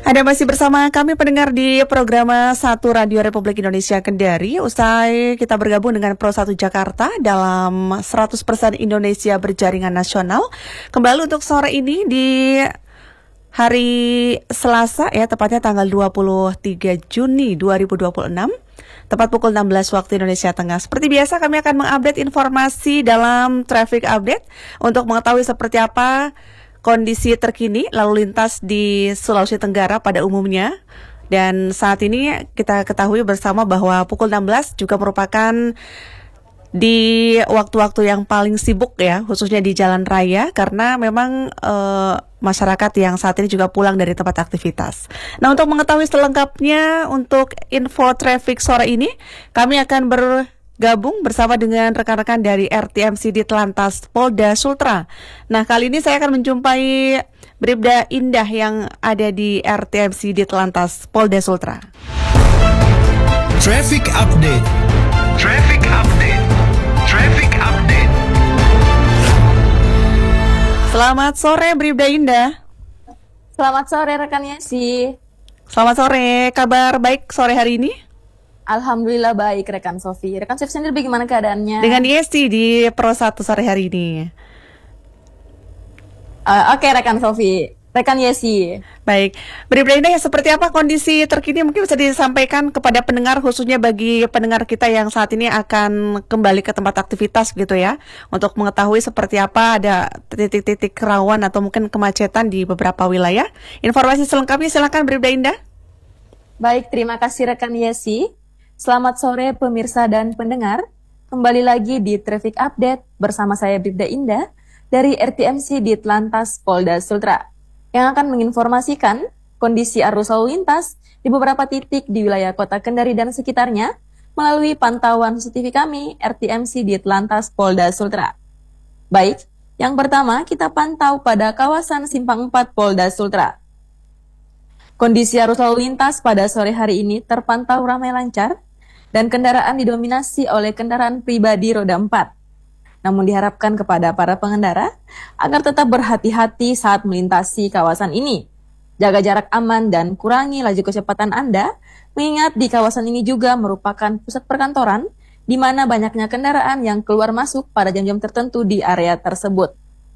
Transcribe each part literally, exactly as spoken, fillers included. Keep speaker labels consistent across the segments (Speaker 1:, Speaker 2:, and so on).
Speaker 1: Ada masih bersama kami pendengar di program satu Radio Republik Indonesia Kendari. Usai kita bergabung dengan Pro satu Jakarta dalam seratus persen Indonesia Berjaringan Nasional. Kembali untuk sore ini di hari Selasa ya, tepatnya tanggal dua puluh tiga Juni dua ribu dua puluh enam. Tepat pukul enam belas waktu Indonesia Tengah. Seperti biasa kami akan mengupdate informasi dalam Traffic Update untuk mengetahui seperti apa kondisi terkini lalu lintas di Sulawesi Tenggara pada umumnya. Dan saat ini kita ketahui bersama bahwa pukul enam belas juga merupakan di waktu-waktu yang paling sibuk ya, khususnya di jalan raya, karena memang e, masyarakat yang saat ini juga pulang dari tempat aktivitas. Nah, untuk mengetahui selengkapnya untuk info traffic sore ini, kami akan bergabung bersama dengan rekan-rekan dari R T M C Ditlantas Polda Sultra. Nah, kali ini saya akan menjumpai Bribda Indah yang ada di R T M C Ditlantas Polda Sultra.
Speaker 2: Traffic Update. Traffic Update. Traffic Update.
Speaker 1: Selamat sore Bribda Indah.
Speaker 3: Selamat sore rekan Yesi.
Speaker 1: Selamat sore, kabar baik sore hari ini?
Speaker 3: Alhamdulillah baik rekan Sofi. Rekan Sofi sendiri bagaimana keadaannya?
Speaker 1: Dengan Yesi di Pro satu sore hari ini.
Speaker 3: Uh, Oke okay, rekan Sofi, rekan Yesi.
Speaker 1: Baik, Bribda Indah, ya seperti apa kondisi terkini mungkin bisa disampaikan kepada pendengar, khususnya bagi pendengar kita yang saat ini akan kembali ke tempat aktivitas gitu ya, untuk mengetahui seperti apa ada titik-titik rawan atau mungkin kemacetan di beberapa wilayah. Informasi selengkapnya silakan Bribda Indah.
Speaker 3: Baik, terima kasih rekan Yesi. Selamat sore pemirsa dan pendengar. Kembali lagi di Traffic Update bersama saya Bribda Indah dari R T M C Ditlantas Polda Sultra, yang akan menginformasikan kondisi arus lalu lintas di beberapa titik di wilayah Kota Kendari dan sekitarnya melalui pantauan C C T V kami R T M C Ditlantas Polda Sultra. Baik, yang pertama kita pantau pada kawasan Simpang empat Polda Sultra. Kondisi arus lalu lintas pada sore hari ini terpantau ramai lancar dan kendaraan didominasi oleh kendaraan pribadi roda empat. Namun diharapkan kepada para pengendara agar tetap berhati-hati saat melintasi kawasan ini. Jaga jarak aman dan kurangi laju kecepatan Anda, mengingat di kawasan ini juga merupakan pusat perkantoran, di mana banyaknya kendaraan yang keluar masuk pada jam-jam tertentu di area tersebut.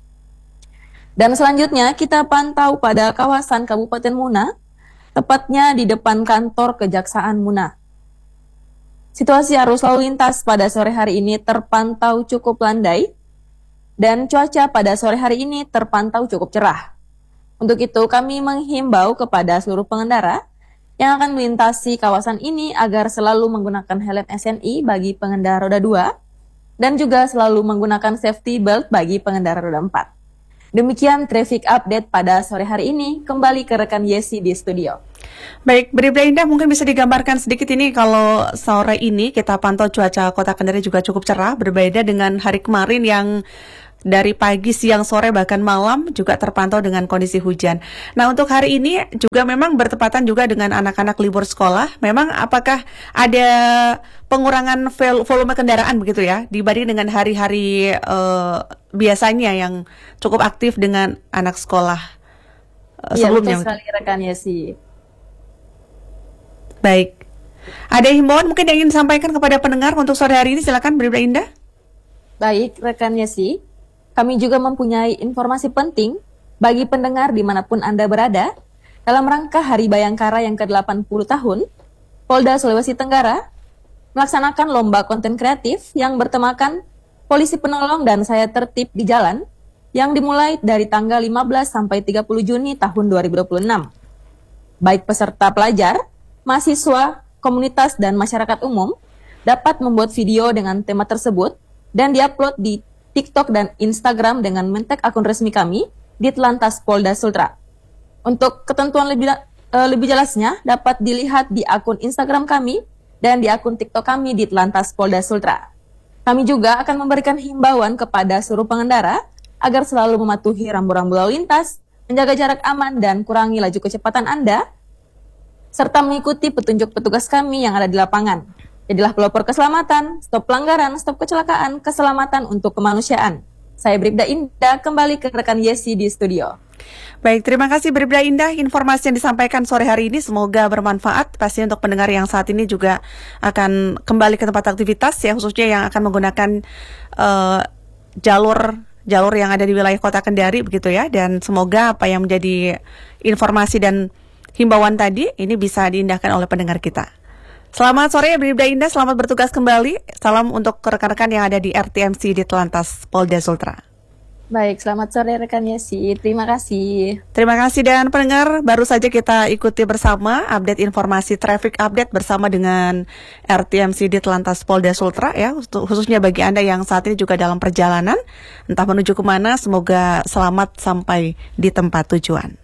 Speaker 3: Dan selanjutnya kita pantau pada kawasan Kabupaten Muna, tepatnya di depan kantor Kejaksaan Muna. Situasi arus lalu lintas pada sore hari ini terpantau cukup landai dan cuaca pada sore hari ini terpantau cukup cerah. Untuk itu kami menghimbau kepada seluruh pengendara yang akan melintasi kawasan ini agar selalu menggunakan helm S N I bagi pengendara roda dua dan juga selalu menggunakan safety belt bagi pengendara roda empat. Demikian traffic update pada sore hari ini. Kembali ke rekan Yesi di studio.
Speaker 1: Baik, Bribda Indah, mungkin bisa digambarkan sedikit ini kalau sore ini kita pantau cuaca Kota Kendari juga cukup cerah, berbeda dengan hari kemarin yang dari pagi, siang, sore, bahkan malam juga terpantau dengan kondisi hujan. Nah, untuk hari ini juga memang bertepatan juga dengan anak-anak libur sekolah. Memang apakah ada pengurangan volume kendaraan begitu ya, dibanding dengan hari-hari uh, biasanya yang cukup aktif dengan anak sekolah uh, sebelumnya?
Speaker 3: Iya, betul sekali rekan Yesi.
Speaker 1: Baik. Ada himbauan mungkin yang ingin disampaikan kepada pendengar untuk sore hari ini, silakan Bribda Indah.
Speaker 3: Baik, rekan Yesi. Kami juga mempunyai informasi penting bagi pendengar dimanapun Anda berada. Dalam rangka Hari Bayangkara yang ke delapan puluh tahun, Polda Sulawesi Tenggara melaksanakan lomba konten kreatif yang bertemakan Polisi Penolong dan Saya Tertib di Jalan, yang dimulai dari tanggal lima belas sampai tiga puluh Juni tahun dua ribu dua puluh enam. Baik peserta pelajar, mahasiswa, komunitas, dan masyarakat umum dapat membuat video dengan tema tersebut dan diupload di TikTok dan Instagram dengan men-tag akun resmi kami, Ditlantas Polda Sultra. Untuk ketentuan lebih, uh, lebih jelasnya dapat dilihat di akun Instagram kami dan di akun TikTok kami, Ditlantas Polda Sultra. Kami juga akan memberikan himbauan kepada seluruh pengendara agar selalu mematuhi rambu-rambu lalu lintas, menjaga jarak aman dan kurangi laju kecepatan Anda, serta mengikuti petunjuk petugas kami yang ada di lapangan. Jadilah pelopor keselamatan, stop pelanggaran, stop kecelakaan, keselamatan untuk kemanusiaan. Saya Bribda Indah, kembali ke rekan Yesi di studio.
Speaker 1: Baik, terima kasih Bribda Indah informasi yang disampaikan sore hari ini, semoga bermanfaat pasti untuk pendengar yang saat ini juga akan kembali ke tempat aktivitas ya, khususnya yang akan menggunakan uh, jalur jalur yang ada di wilayah Kota Kendari begitu ya, dan semoga apa yang menjadi informasi dan himbauan tadi ini bisa diindahkan oleh pendengar kita. Selamat sore Bribda Indah, selamat bertugas kembali. Salam untuk rekan-rekan yang ada di R T M C di Telantas Polda Sultra.
Speaker 3: Baik, selamat sore rekan Yesi. Terima kasih.
Speaker 1: Terima kasih dan pendengar, baru saja kita ikuti bersama update informasi traffic update bersama dengan R T M C di Telantas Polda Sultra ya, khususnya bagi Anda yang saat ini juga dalam perjalanan, entah menuju kemana, semoga selamat sampai di tempat tujuan.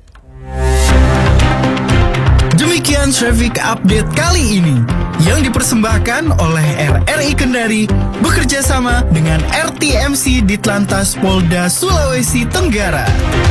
Speaker 4: Demikian traffic update kali ini yang dipersembahkan oleh R R I Kendari bekerja sama dengan R T M C di Telantas Polda Sulawesi Tenggara.